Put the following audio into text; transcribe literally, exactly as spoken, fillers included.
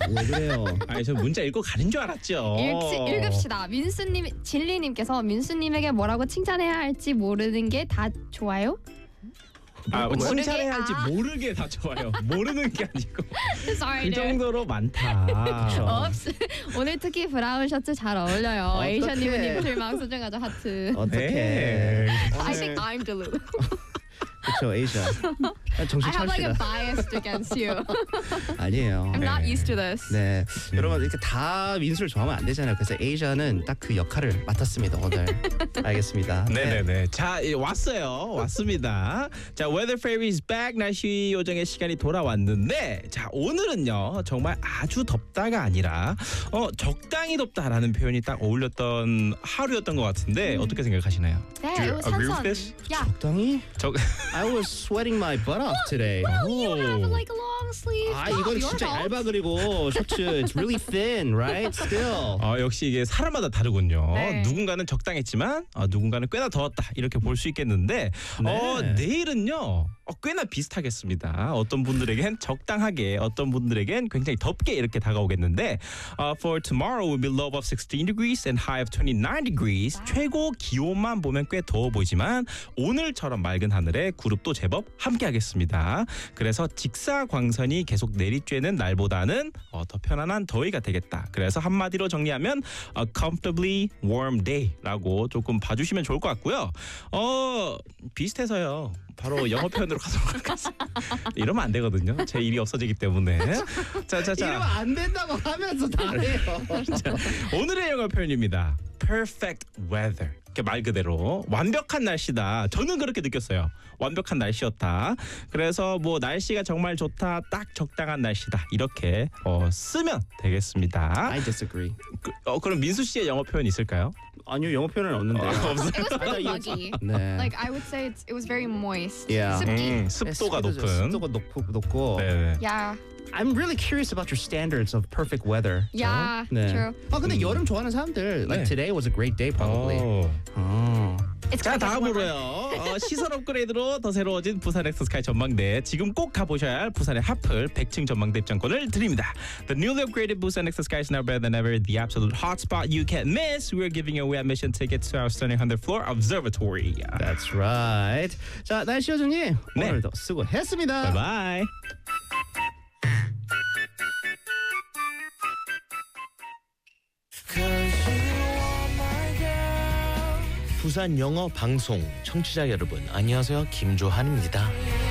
왜 그래요? 아니 저 문자 읽고 가는 줄 알았죠. 읽, 읽읍시다. 민수님, 진리님께서 민수님에게 뭐라고 칭찬해야 할지 모르는 게 다 좋아요? 아, 뭐 모르게? 칭찬해야 할지 아. 모르게 다 좋아요. 모르는 게 아니고 Sorry, 그 정도로 많다. 업스. 오늘 특히 브라운 셔츠 잘 어울려요. 어떡해. 에이션님은 실망 소중하죠 하트. 어떻게? 네. I think I'm Delu. 그렇죠, 에이샤. 정신 I have like a 차립시다. bias against you. 아니에요. I'm not used to this. 네, 여러분 이렇게 다 민수를 좋아하면 안 되잖아요. 그래서 에이샤는 딱 그 역할을 맡았습니다 오늘. 알겠습니다. 네네네. 자 예, 왔어요. 왔습니다. 자 Weather Fairy is back. 날씨 요정의 시간이 돌아왔는데 자 오늘은요 정말 아주 덥다가 아니라 어 적당히 덥다라는 표현이 딱 어울렸던 하루였던 것 같은데 음. 어떻게 생각하시나요? 네, Do you it was agree with 한선. this? Yeah. 적당히? 적 I was sweating my butt off today. Well, you have 오. like a long sleeve. 아 top. 이건 Your 진짜 fault. 얇아 그리고 셔츠 it's really thin, right? Still. 어, 역시 이게 사람마다 다르군요. 네. 누군가는 적당했지만 어, 누군가는 꽤나 더웠다 이렇게 볼 수 있겠는데 어, 네. 내일은요 어, 꽤나 비슷하겠습니다. 어떤 분들에겐 적당하게 어떤 분들에겐 굉장히 덥게 이렇게 다가오겠는데 uh, For tomorrow will be low of sixteen degrees and high of twenty-nine degrees. 최고 기온만 보면 꽤 더워 보이지만 오늘처럼 맑은 하늘에 구름도 제법 함께하겠습니다. 그래서 직사광선이 계속 내리쬐는 날보다는 어, 더 편안한 더위가 되겠다. 그래서 한마디로 정리하면 a comfortably warm day라고 조금 봐주시면 좋을 것 같고요. 어 비슷해서요. 바로 영어 표현으로 가도록 하겠습니다. 이러면 안 되거든요. 제 일이 없어지기 때문에. 자자자. 이러면 안 된다고 하면서 다해요. 오늘의 영어 표현입니다. Perfect weather. 이렇게 말 그대로 완벽한 날씨다. 저는 그렇게 느꼈어요. 완벽한 날씨였다. 그래서 뭐 날씨가 정말 좋다. 딱 적당한 날씨다. 이렇게 어, 쓰면 되겠습니다. I disagree. 그, 어, 그럼 민수 씨의 영어 표현 있을까요? 아니요 영어 표현은 없는데. 어, 없어요. It was really muggy. 네. Like I would say it's, it was very moist. Yeah. 습기. 음, 습도가 높은. 습도가 높고 높고. 네. Yeah. I'm really curious about your standards of perfect weather. Yeah. 네. True. 아 근데 여름 좋아하는 사람들 like 네. today was a great day probably. 어. 어. It's 자 quite 다음으로요 어, 시선 업그레이드로 더 새로워진 부산 엑스스카이 전망대 지금 꼭 가보셔야 할 부산의 하플 백 층 전망대 입장권을 드립니다. The newly upgraded Busan 엑스스카이 is now better than ever. The absolute hotspot you can't miss. We're giving away admission tickets to our stunning hundredth floor observatory. That's right. 자 날씨 요정님 네. 오늘도 수고했습니다. Bye bye. 부산 영어 방송 청취자 여러분 안녕하세요 김조한입니다.